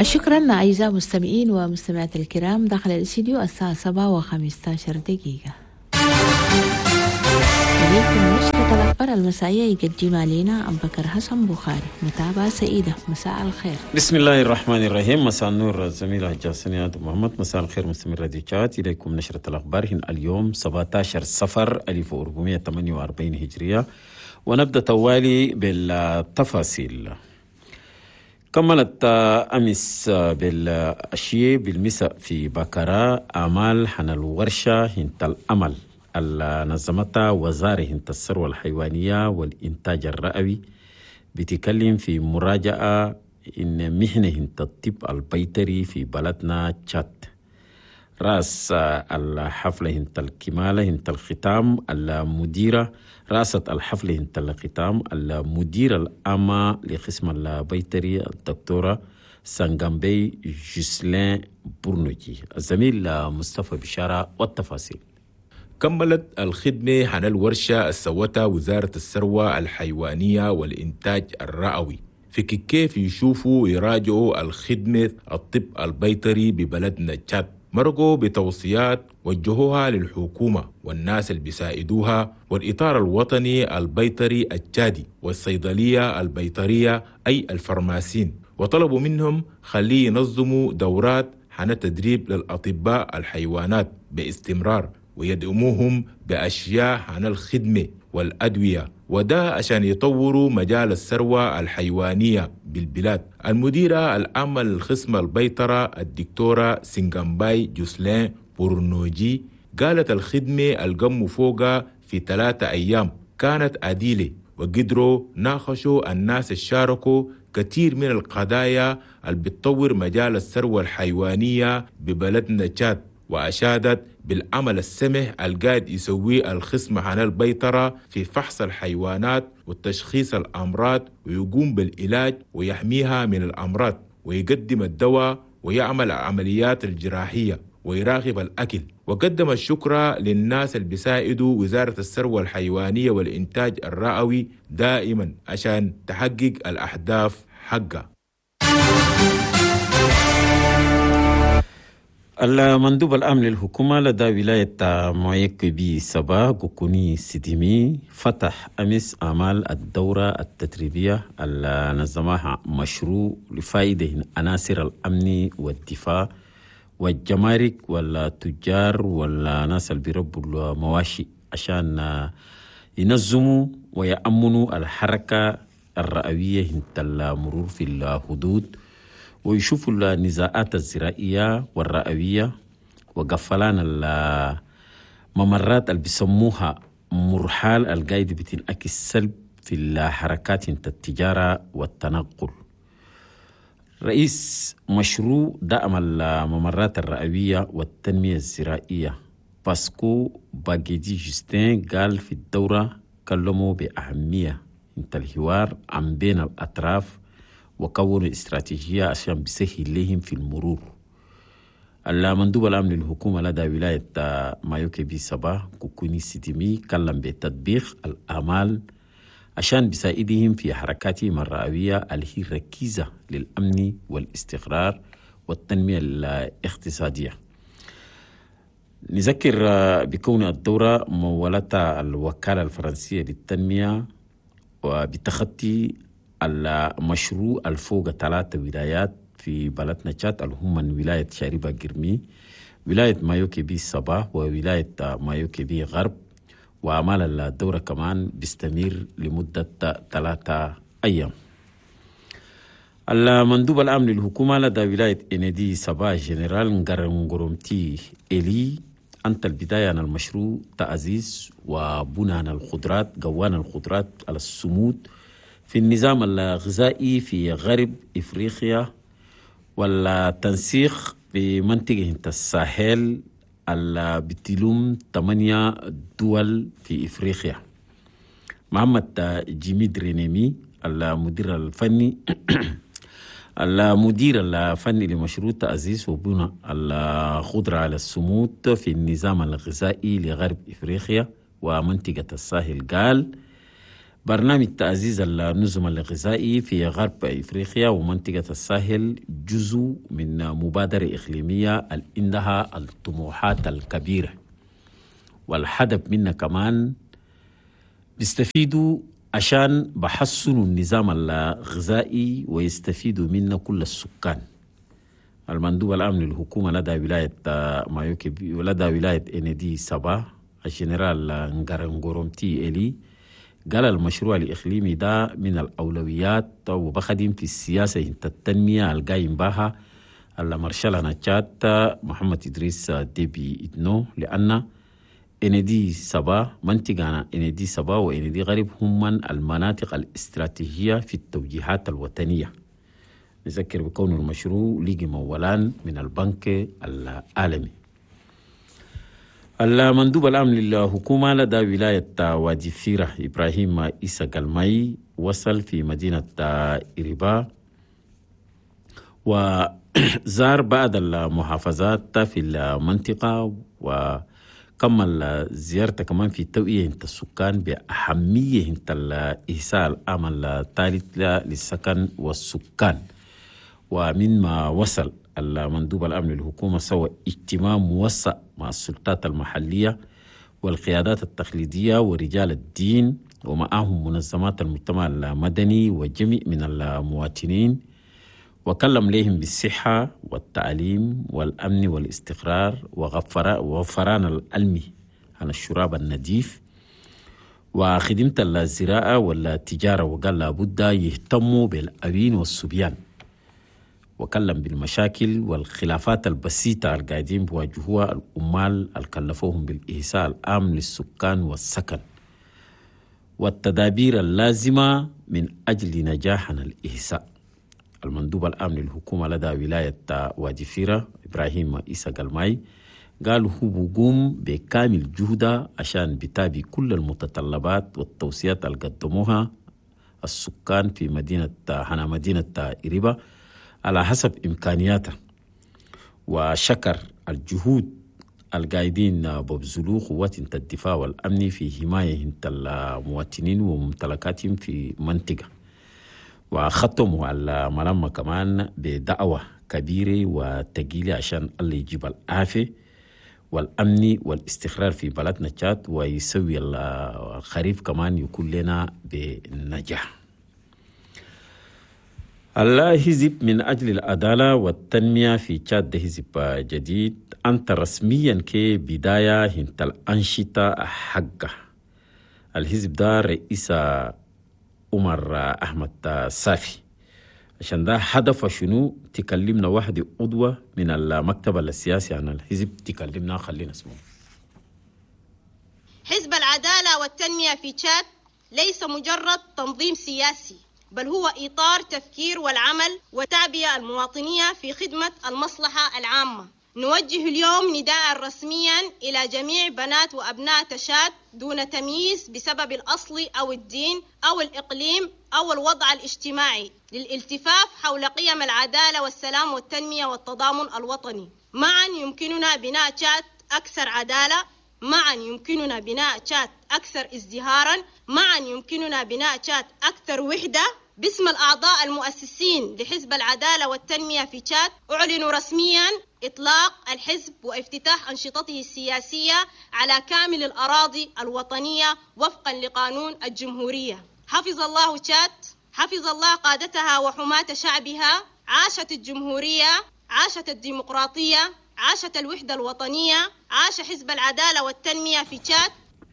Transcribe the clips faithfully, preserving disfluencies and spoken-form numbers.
شكرا أعزائي المستمعين ومستمعات الكرام. داخل الاستديو الساعة سبعة وخمسة عشر دقيقة. إليكم نشرة الأخبار المسائية يقدمها لنا أبو بكر حسن بخاري. متابعة سعيدة. مساء الخير. بسم الله الرحمن الرحيم. مساء النور زميل الجاسني محمد. مساء الخير مستمر ديجات. إليكم نشرة الأخبار هنا اليوم سبعة عشر صفر ألف وأربعمائة وثمانية وأربعين هجرية، ونبدأ توالي بالتفاصيل. كملت أمس بالأشياء بالمساء في بكرة أعمال حن الورشة هنت الأمل اللي نظمتها وزارة هنت الثروة الحيوانية والإنتاج الرئوي، بتكلم في مراجعة إن محنة هنت الطب البيطري في بلدنا تشاد. رأس الحفلة هنت الكمالة هنت الختام المديرة رأسة الحفلة هنت الختام المديرة العامة لقسم البيطري الدكتورة سانغامبي جوسلين بورنوجي. الزميل مصطفى بشارة والتفاصيل. كملت الخدمة عن الورشة السوتها وزارة الثروة الحيوانية والإنتاج الرئوي في كيف يشوفوا يراجعوا الخدمة الطب البيطري ببلدنا تشاد. مرقوا بتوصيات وجهوها للحكومة والناس اللي بيساعدوها والإطار الوطني البيطري التشادي والصيدلية البيطرية أي الفرماسين، وطلبوا منهم خليه ينظموا دورات عن تدريب للأطباء الحيوانات باستمرار ويدعموهم بأشياء عن الخدمة والأدوية، وده عشان يطوروا مجال الثروة الحيوانية بالبلاد. المديرة العامة للقسم البيطرة الدكتورة سانغامبي جوسلين بورنوجي قالت الخدمة القموا فوقها في ثلاثة أيام كانت عديلة، وقدروا ناقشوا الناس الشاركوا كثير من القضايا اللي بتطور مجال الثروة الحيوانية ببلدنا تشاد، وأشادت بالعمل السمح القاعد يسويه الخصم عن البيطرة في فحص الحيوانات وتشخيص الأمراض، ويقوم بالعلاج ويحميها من الأمراض، ويقدم الدواء ويعمل العمليات الجراحية ويراقب الأكل. وقدم الشكر للناس اللي بيساعدوا وزارة الثروة الحيوانية والإنتاج الرئوي دائما عشان تحقق الأهداف حقها. المندوب الأمن للحكومة لدى ولاية مويك بي سبا كوكوني سيديمي فتح أمس أعمال الدورة التدريبية اللي نظمها مشروع لفائدة عناصر الأمن والدفاع والجمارك والتجار والناس اللي بيربوا المواشي عشان ينظموا ويأمنوا الحركة الرئوية هنت المرور في الحدود، ويشوفوا النزاعات الزراعية والرئوية، وقفلان الممرات اللي بيسموها مرحال القايد بتنعكس السلب في الحركات انت التجارة والتنقل. رئيس مشروع دعم الممرات الرئوية والتنمية الزراعية باسكو باجيدي جوستين قال في الدورة كلموا بأهمية انت الحوار عن بين الأطراف وكونوا استراتيجية عشان بيسهل لهم في المرور. المندوب الأمن للحكومة لدى ولاية مايوكي بي سبا كوكوني سيديمي كلم بتطبيق الأعمال عشان بيساعدهم في حركاتهم الرئوية اللي هي ركيزة للأمن والاستقرار والتنمية الاقتصادية. نذكر بكون الدورة مولتها الوكالة الفرنسية للتنمية وبتخطي المشروع الفوق ثلاثة ولايات في بلدنا تشاد اللي هم ولاية شاربة جرمي، ولاية مايوكي بي سبا، وولاية مايوكي بي غرب. وأعمال الدورة كمان بيستمر لمدة ثلاثة أيام. المندوب الأمن للحكومة لدى ولاية إندي سبا جنرال نغرمتي إلي أنت البداية عن المشروع تعزيز وبناء الخضرات قوان الخضرات على السمود في النظام الغذائي في غرب إفريقيا، والتنسيق في منطقة الساحل اللي بتلوم ثمانية دول في إفريقيا. محمد جيميد رينيمي المدير الفني المدير الفني لمشروع تعزيز وبناء الخضرة على السمود في النظام الغذائي لغرب إفريقيا ومنطقة الساحل قال برنامج تعزيز النظم الغذائي في غرب إفريقيا ومنطقة الساحل جزء من مبادرة إقليمية عندها الطموحات الكبيرة، والهدف منها كمان بيستفيدوا عشان بحسنوا النظام الغذائي ويستفيدوا منه كل السكان. المندوب الأمن للحكومة لدى ولاية مايوكي ولدى ولاية إندي سبا الجنرال نغارنغورومتي إلي قال المشروع الإقليمي ده من الأولويات وبخدم في السياسة التنمية القايم بها المرشال نجات محمد إدريس ديبي إدنو، لأن إندي سبا منطقة إندي سبا وإندي غرب هم من المناطق الاستراتيجية في التوجيهات الوطنية. نذكر بكون المشروع ليجي مولان من البنك العالمي. المندوب العام للحكومة لدى ولاية وادي فيرة إبراهيم إيسا قلمي وصل في مدينة إريبا وزار بعض المحافظات في المنطقة، وكمل زيارته كمان في توعية السكان بأهمية الإحساء العام الثالث للسكن والسكان. ومن ما وصل المندوب الأمن للحكومة سوى اجتماع موسع مع السلطات المحلية والقيادات التقليدية ورجال الدين ومعهم منظمات المجتمع المدني وجميع من المواطنين، وكلم لهم بالصحة والتعليم والأمن والاستقرار وغفران العلمي عن الشراب النظيف وخدمة الزراعة والتجارة، وقال لابد يهتموا بالأبين والصبيان، وكلم بالمشاكل والخلافات البسيطة القاعدين بواجهوها الأمال الكلفوهم بالإحساء العام للسكان والسكن والتدابير اللازمة من أجل نجاحنا الإحساء. المندوب العام للحكومة لدى ولاية وادي فيرة إبراهيم إيسا قلمي قال هو بقوم بكامل جهده عشان بتابي كل المتطلبات والتوصيات اللي قدموها السكان في مدينة هنا مدينة إريبا على حسب إمكانياته، وشكر الجهود القايدين ببذلوا قوات الدفاع والأمن في حماية المواطنين وممتلكاتهم في منطقة، وختموا على ملامة كمان بدعوة كبيرة وتقيلة عشان الله يجيب العافية والأمن والاستقرار في بلدنا تشاد ويسوي الخريف كمان يكون لنا بنجاح. الحزب من أجل العدالة والتنمية في تشاد ده حزب جديد أنت رسميا كبداية هنت الأنشطة حقه. الحزب ده رئيس عمر أحمد صافي، عشان ده هدف شنو تكلمنا واحد قدوة من المكتب السياسي عن الحزب، تكلمنا خلينا اسمه. حزب العدالة والتنمية في تشاد ليس مجرد تنظيم سياسي، بل هو إطار تفكير والعمل والتعبئة المواطنية في خدمة المصلحة العامة. نوجه اليوم نداء رسميا إلى جميع بنات وأبناء تشاد دون تمييز بسبب الأصل أو الدين أو الإقليم أو الوضع الاجتماعي للالتفاف حول قيم العدالة والسلام والتنمية والتضامن الوطني. معا يمكننا بناء تشاد أكثر عدالة، معا يمكننا بناء تشاد أكثر ازدهارا، معا يمكننا بناء تشاد أكثر وحدة. باسم الأعضاء المؤسسين لحزب العدالة والتنمية في تشاد أعلن رسميا إطلاق الحزب وافتتاح أنشطته السياسية على كامل الأراضي الوطنية وفقا لقانون الجمهورية. حفظ الله تشاد، حفظ الله قادتها وحماة شعبها. عاشت الجمهورية، عاشت الديمقراطية، عاشت الوحدة الوطنية، عاش حزب العدالة والتنمية في تشاد.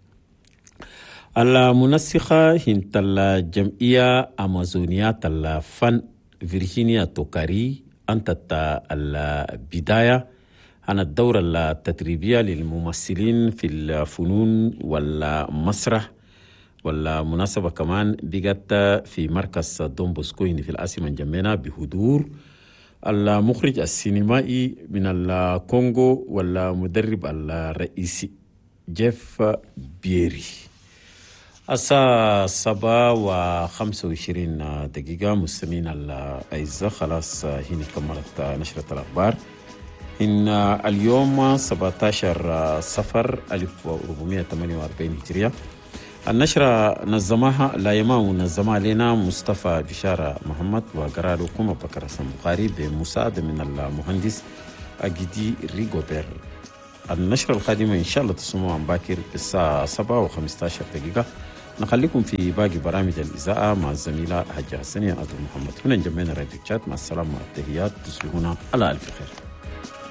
المنسقة هنت الجمعية أمازونيات الفن فيرجينيا توكاري أنتت البداية عن الدورة التدريبية للممثلين في الفنون والمسرح، والمناسبة كمان بقت في مركز دون بوسكو في العاصمة جمينة بحضور المخرج السينمائي من الكونغو والمدرب الرئيسي جيف بيري. الساعة سبعة وخمسة وعشرين دقيقة. مستمعين الأعزاء، خلاص هنا كملت نشرة الأخبار. إن اليوم سبعة عشر صفر ألف وأربعمائة وثمانية وأربعين هجرية، النشرة نظمها لا يمام نظمها لنا مصطفى بشارة محمد، وقرأ لكم بكر حسن بخاري بمساعدة من المهندس أجدي ريغوبير. النشرة القادمة إن شاء الله تسمعوا عن باكر الساعة سبعة وخمسة عشر دقيقة. نخليكم في باقي برامج الإذاعة مع الزميلة حجة حسنية أبو محمد. هنا جمعنا راديو تشات. مع السلامة والتحيات، تصبحون على ألف خير.